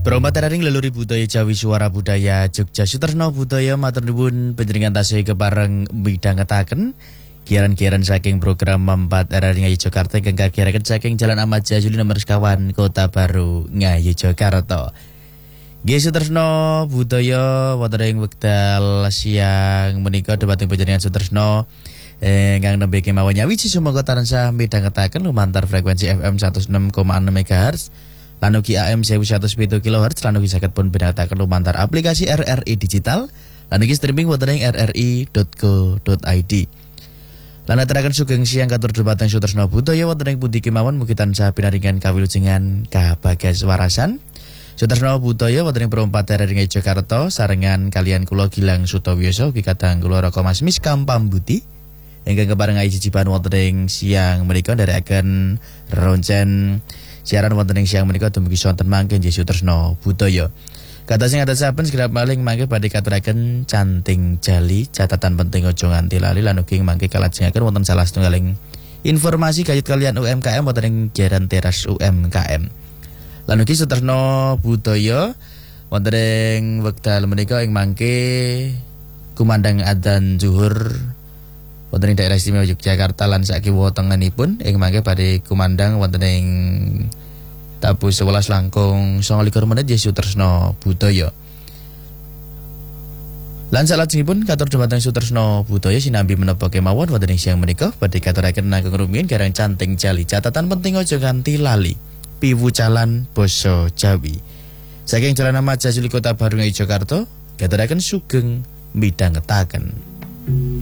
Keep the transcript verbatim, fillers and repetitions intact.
Peromataring leluhur budaya Jawi Suara Budaya Jogja Suterno Budaya matur nuwun panjenengan tasih kepareng midhangetaken kiaran-kiaran saking program Mampat R R I Ngayu Jakarta ingkang kagiyaraken saking Jalan Ahmad Jazuli nomor sekawan Kota Baru Ngayu Jakarta. Nggih Suterno Budaya wonten ing wekdal siang menika debatipun panjenengan Suterno ingkang nembe kemawon nyawiji sumangga tansah midhangetaken lumantar frekuensi F M seratus enam koma enam megahertz lan ugi A M seribu seratus pitu kilohertz lan ugi saged pun midhangetaken lumantar aplikasi R R I digital lan ugi streaming wonten ing r r i dot co dot i d. Lan aturaken sugeng siang katur dhumateng Suterno Budaya wonten ing pundi kemawon mugi tansah pinaringan kawilujengan kabagas warasan. Suterno Budaya wonten ing Perompat R R I Jakarta sarengan kalian kula Gilang Sutawiyoso ugi kadang kula Raka Masmis Kampambuti ingkang kepareng ajijiban wonten ing siang menika nderekaken roncen siaran wonten ing siang menika dumugi sonten mangke nggih Suterno Budaya. Kata sing atas saben segera maling mangke badhe katuraken canting jali catatan penting aja nganti lali lan ugi mangke kalajengaken wonten salah setunggaling informasi kayut kalian U M K M wonten ing Jaran Teras U M K M. Lan ugi Suterno Budaya wonten ing wekdal menika ing mangke kumandang adzan zuhur wonten ing daerah istimewa Yogyakarta lan sakiwa tengenipun ing mangke badhe kumandang wonten ing tabuh sewelas langkung sanga likur menit ya Suterno Budaya. Lan salajengipun katur dhumateng Suterno Budaya sinambi menapa kemawon wonten ing siang menika badhe katuraken nanggung rumiyin garang canting jali catatan penting aja nganti lali piwucalan basa Jawi. Saking Jalan Ahmad Jazuli Kota Baru Ngayu Jakarta katuraken sugeng midhangetaken.